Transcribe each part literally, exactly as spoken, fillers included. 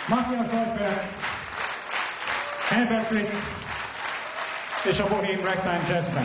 Matthias Oldberg, Herbert Christ és a Bohemian Ragtime Jazz Band.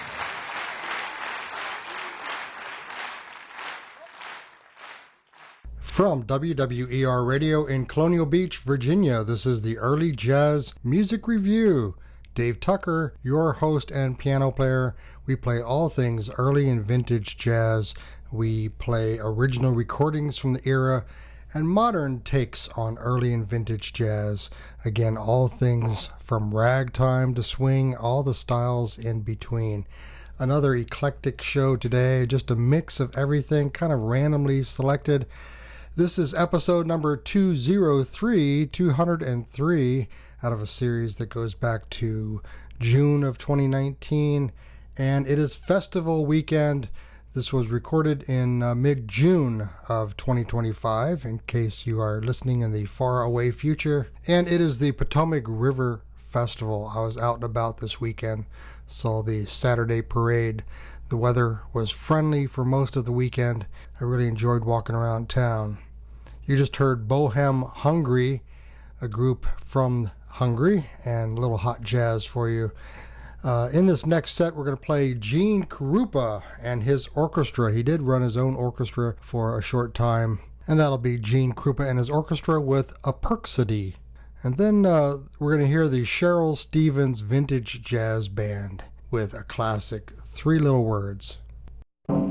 From W W E R Radio in Colonial Beach, Virginia, this is the Early Jazz Music Review. Dave Tucker, your host and piano player. We play all things early and vintage jazz. We play original recordings from the era and modern takes on early and vintage jazz. Again, all things from ragtime to swing, all the styles in between. Another eclectic show today, just a mix of everything, kind of randomly selected. This is episode number two oh three, two oh three, out of a series that goes back to June of twenty nineteen, and it is festival weekend. This was recorded in uh, mid-June of twenty twenty-five, in case you are listening in the far-away future, and it is the Potomac River Festival. I was out and about this weekend, saw the Saturday parade. The weather was friendly for most of the weekend. I really enjoyed walking around town. You just heard Bohem Hungry, a group from Hungary, and a little hot jazz for you. Uh, in this next set, we're going to play Gene Krupa and his orchestra. He did run his own orchestra for a short time, and that'll be Gene Krupa and his orchestra with a Perksody. And then uh, we're going to hear the Cheryl Stevens Vintage Jazz Band with a classic, Three Little Words.